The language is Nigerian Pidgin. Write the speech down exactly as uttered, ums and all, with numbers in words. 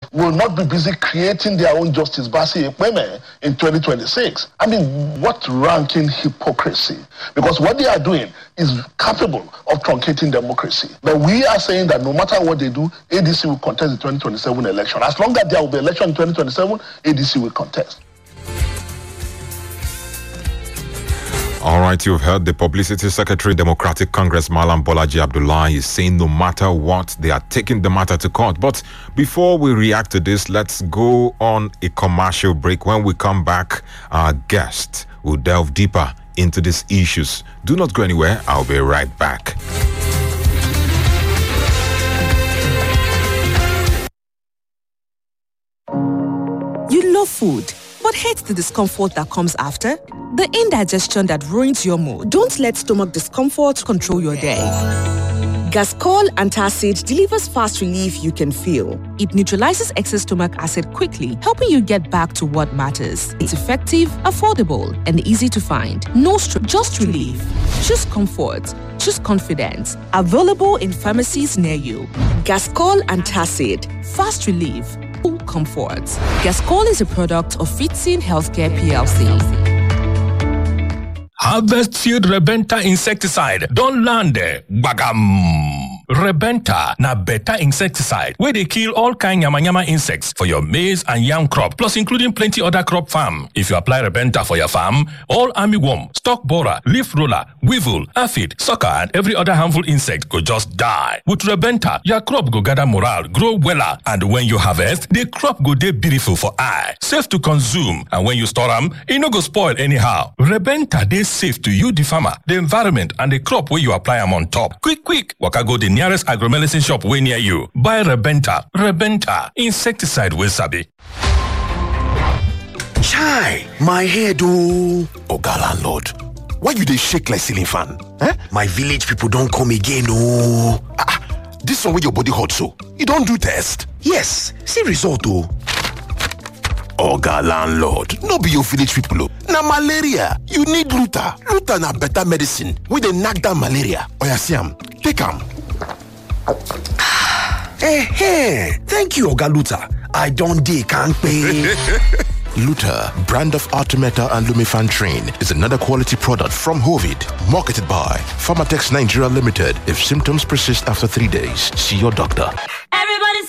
will not be busy creating their own justice Basi Ekpeme in twenty twenty-six. I mean, what ranking hypocrisy? Because what they are doing is capable of truncating democracy. But we are saying that no matter what they do, A D C will contest the twenty twenty-seven election. As long as there will be election in twenty twenty-seven, A D C will contest. All right, you've heard the Publicity Secretary, Democratic Congress, Malam Bolaji Abdullahi, is saying no matter what, they are taking the matter to court. But before we react to this, let's go on a commercial break. When we come back, our guest will delve deeper into these issues. Do not go anywhere. I'll be right back. You love food, but hate the discomfort that comes after? The indigestion that ruins your mood. Don't let stomach discomfort control your day. Gascol Antacid delivers fast relief you can feel. It neutralizes excess stomach acid quickly, helping you get back to what matters. It's effective, affordable, and easy to find. No stress, just relief. Choose comfort. Choose confidence. Available in pharmacies near you. Gascol Antacid. Fast relief. Full comfort. Gascol is a product of Fitzin Healthcare P L C. Harvest Field Rebenta insecticide don land there. Bagam. Rebenta na better insecticide where they kill all kind yama yama insects for your maize and yam crop, plus including plenty other crop farm. If you apply Rebenta for your farm, all armyworm, stalk borer, leaf roller, weevil, aphid, sucker, and every other harmful insect go just die. With Rebenta, your crop go gather morale, grow weller, and when you harvest, the crop go dey beautiful for eye, safe to consume, and when you store them, it no go spoil anyhow. Rebenta dey safe to you, the farmer, the environment, and the crop where you apply them on top. Quick, quick, waka go the nearest agromedicine shop way near you. Buy Rebenta. Rebenta, insecticide with sabi. Chai, my head oh. Oga landlord, why you dey shake like ceiling fan? Eh? My village people don't come again oh. Ah, this one with your body hot so. You don't do test? Yes, see result oh. Oga landlord, no be your village people oh. Na malaria, you need Luta. Luta na better medicine with dey knock down malaria. Oya see am, take am. Eh, hey, thank you, Oga Luta. I don't dey kampe. Luta, brand of Artemeta and Lumefantrine, is another quality product from Hovid, marketed by Pharmatex Nigeria Limited. If symptoms persist after three days, see your doctor.